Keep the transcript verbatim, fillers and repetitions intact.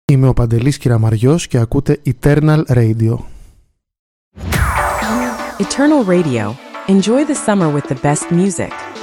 Είμαι ο Παντελής Κυραμαριός και ακούτε Eternal Radio. Eternal Radio. Enjoy the summer with the best music.